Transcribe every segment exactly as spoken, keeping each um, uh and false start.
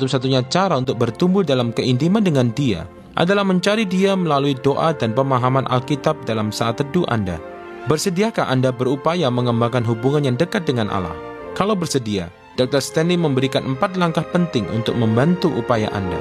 Satu-satunya cara untuk bertumbuh dalam keintiman dengan Dia adalah mencari Dia melalui doa dan pemahaman Alkitab dalam saat teduh Anda. Bersediakah Anda berupaya mengembangkan hubungan yang dekat dengan Allah? Kalau bersedia, dokter Stanley memberikan empat langkah penting untuk membantu upaya Anda.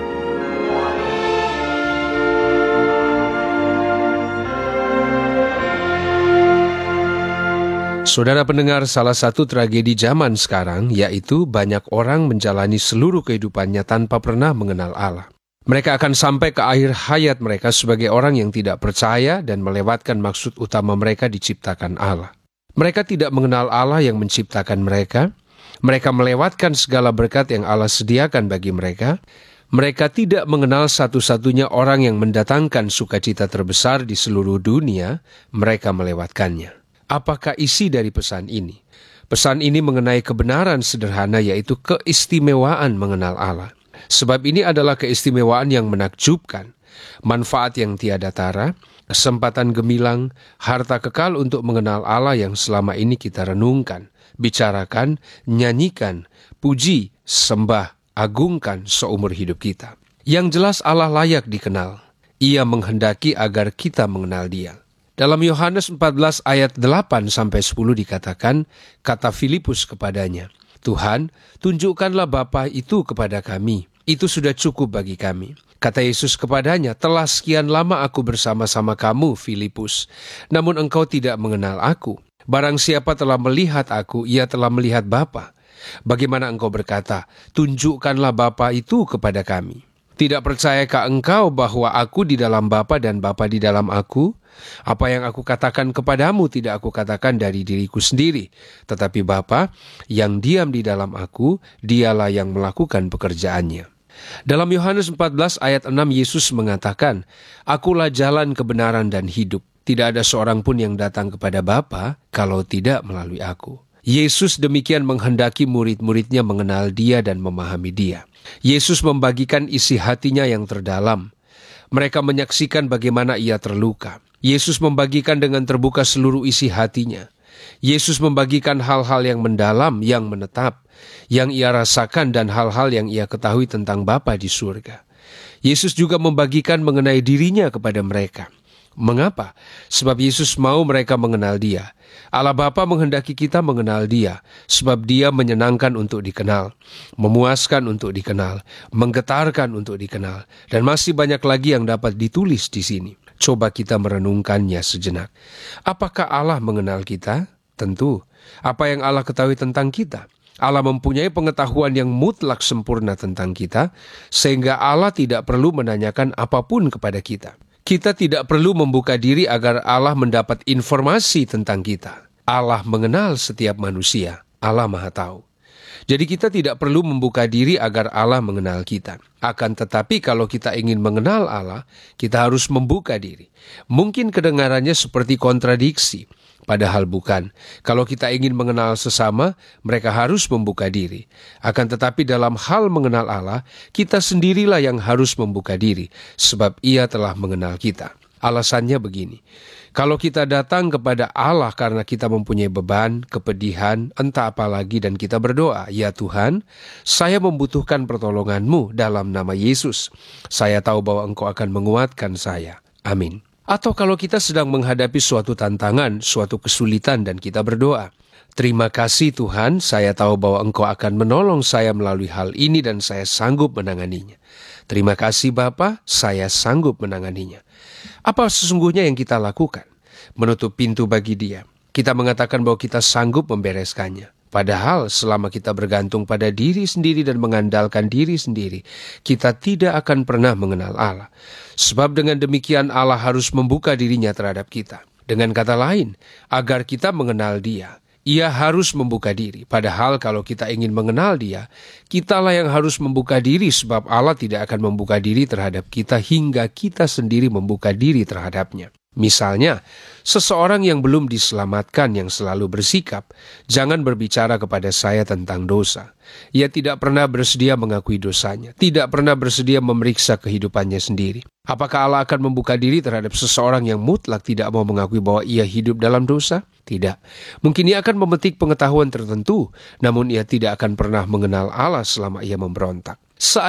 Saudara pendengar, salah satu tragedi zaman sekarang yaitu banyak orang menjalani seluruh kehidupannya tanpa pernah mengenal Allah. Mereka akan sampai ke akhir hayat mereka sebagai orang yang tidak percaya dan melewatkan maksud utama mereka diciptakan Allah. Mereka tidak mengenal Allah yang menciptakan mereka. Mereka melewatkan segala berkat yang Allah sediakan bagi mereka. Mereka tidak mengenal satu-satunya orang yang mendatangkan sukacita terbesar di seluruh dunia. Mereka melewatkannya. Apakah isi dari pesan ini? Pesan ini mengenai kebenaran sederhana, yaitu keistimewaan mengenal Allah. Sebab ini adalah keistimewaan yang menakjubkan, manfaat yang tiada tara, kesempatan gemilang, harta kekal untuk mengenal Allah yang selama ini kita renungkan, bicarakan, nyanyikan, puji, sembah, agungkan seumur hidup kita. Yang jelas Allah layak dikenal. Ia menghendaki agar kita mengenal Dia. Dalam Yohanes empat belas ayat delapan sampai sepuluh dikatakan, kata Filipus kepadanya, Tuhan, tunjukkanlah Bapa itu kepada kami. Itu sudah cukup bagi kami. Kata Yesus kepadanya, telah sekian lama aku bersama-sama kamu, Filipus, namun engkau tidak mengenal aku. Barang siapa telah melihat aku, ia telah melihat Bapa. Bagaimana engkau berkata, tunjukkanlah Bapa itu kepada kami? Tidak percayakah engkau bahwa aku di dalam Bapa dan Bapa di dalam aku? Apa yang aku katakan kepadamu tidak aku katakan dari diriku sendiri, tetapi Bapa yang diam di dalam aku, dialah yang melakukan pekerjaannya. Dalam Yohanes empat belas ayat enam Yesus mengatakan, Akulah jalan kebenaran dan hidup. Tidak ada seorang pun yang datang kepada Bapa kalau tidak melalui aku. Yesus demikian menghendaki murid-muridnya mengenal Dia dan memahami Dia. Yesus membagikan isi hatinya yang terdalam. Mereka menyaksikan bagaimana Ia terluka. Yesus membagikan dengan terbuka seluruh isi hatinya. Yesus membagikan hal-hal yang mendalam, yang menetap, yang Ia rasakan dan hal-hal yang Ia ketahui tentang Bapa di surga. Yesus juga membagikan mengenai dirinya kepada mereka. Mengapa? Sebab Yesus mau mereka mengenal Dia. Allah Bapa menghendaki kita mengenal Dia, sebab Dia menyenangkan untuk dikenal, memuaskan untuk dikenal, menggetarkan untuk dikenal, dan masih banyak lagi yang dapat ditulis di sini. Coba kita merenungkannya sejenak. Apakah Allah mengenal kita? Tentu. Apa yang Allah ketahui tentang kita? Allah mempunyai pengetahuan yang mutlak sempurna tentang kita, sehingga Allah tidak perlu menanyakan apapun kepada kita. Kita tidak perlu membuka diri agar Allah mendapat informasi tentang kita. Allah mengenal setiap manusia. Allah Maha Tahu. Jadi kita tidak perlu membuka diri agar Allah mengenal kita. Akan tetapi kalau kita ingin mengenal Allah, kita harus membuka diri. Mungkin kedengarannya seperti kontradiksi, padahal bukan. Kalau kita ingin mengenal sesama, mereka harus membuka diri. Akan tetapi dalam hal mengenal Allah, kita sendirilah yang harus membuka diri, sebab Ia telah mengenal kita. Alasannya begini, kalau kita datang kepada Allah karena kita mempunyai beban, kepedihan, entah apa lagi, dan kita berdoa, ya Tuhan, saya membutuhkan pertolongan-Mu dalam nama Yesus. Saya tahu bahwa Engkau akan menguatkan saya. Amin. Atau kalau kita sedang menghadapi suatu tantangan, suatu kesulitan, dan kita berdoa, terima kasih Tuhan, saya tahu bahwa Engkau akan menolong saya melalui hal ini dan saya sanggup menanganinya. Terima kasih Bapa, saya sanggup menanganinya. Apa sesungguhnya yang kita lakukan? Menutup pintu bagi Dia. Kita mengatakan bahwa kita sanggup membereskannya. Padahal selama kita bergantung pada diri sendiri dan mengandalkan diri sendiri, kita tidak akan pernah mengenal Allah. Sebab dengan demikian Allah harus membuka dirinya terhadap kita. Dengan kata lain, agar kita mengenal Dia, Ia harus membuka diri. Padahal kalau kita ingin mengenal Dia, kitalah yang harus membuka diri, sebab Allah tidak akan membuka diri terhadap kita hingga kita sendiri membuka diri terhadapnya. Misalnya, seseorang yang belum diselamatkan yang selalu bersikap, jangan berbicara kepada saya tentang dosa. Ia tidak pernah bersedia mengakui dosanya, tidak pernah bersedia memeriksa kehidupannya sendiri. Apakah Allah akan membuka diri terhadap seseorang yang mutlak tidak mau mengakui bahwa ia hidup dalam dosa? Tidak. Mungkin ia akan memetik pengetahuan tertentu, namun ia tidak akan pernah mengenal Allah selama ia memberontak.